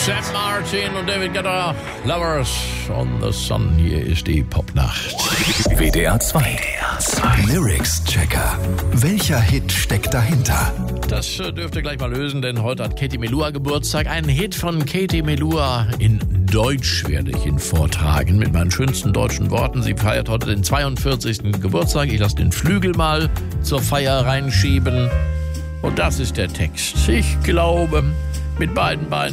Sam Martin und David Guetta, Lovers on the Sun. Hier ist die Popnacht. WDR 2. Lyrics-Checker. Welcher Hit steckt dahinter? Das dürft ihr gleich mal lösen, denn heute hat Katie Melua Geburtstag. Ein Hit von Katie Melua in Deutsch werde ich ihn vortragen mit meinen schönsten deutschen Worten. Sie feiert heute den 42. Geburtstag. Ich lasse den Flügel mal zur Feier reinschieben. Und das ist der Text. Ich glaube, mit beiden Beinen